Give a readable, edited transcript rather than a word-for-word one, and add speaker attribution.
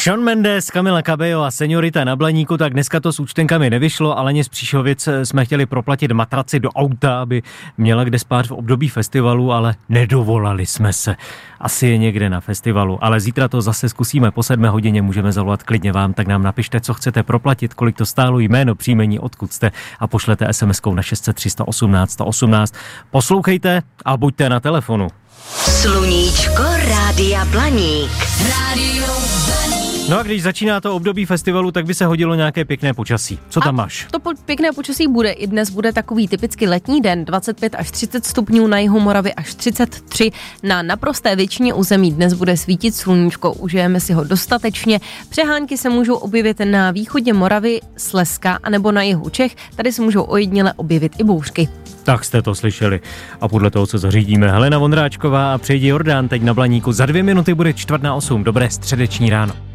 Speaker 1: Shawn Mendes, Camila Cabello a Señorita na Blaníku, tak dneska to s účtenkami nevyšlo, ale z Příšovic jsme chtěli proplatit matraci do auta, aby měla kde spát v období festivalu, ale nedovolali jsme se. Asi je někde na festivalu, ale zítra to zase zkusíme po 7 hodině, můžeme zavolat klidně vám, tak nám napište, co chcete proplatit, kolik to stálo, jméno, příjmení, odkud jste a pošlete SMS-kou na 600 318 118. Poslouchejte a buďte na telefonu.
Speaker 2: Sluníčko Rádia Blaník. Rádio Blaník.
Speaker 1: No a když začíná to období festivalu, tak by se hodilo nějaké pěkné počasí. Co tam máš?
Speaker 3: To pěkné počasí bude. I dnes bude takový typicky letní den, 25 až 30 stupňů, na jihu Moravy až 33. Na naprosté většině území dnes bude svítit sluníčko, užijeme si ho dostatečně. Přehánky se můžou objevit na východě Moravy, Slezska anebo na jihu Čech. Tady se můžou ojediněle objevit i bouřky.
Speaker 1: Tak jste to slyšeli. A podle toho, co zařídíme, Helena Vondráčková a Přejdi Jordán teď na Blaníku. Za 2 minuty bude 7:45. Dobré středeční ráno.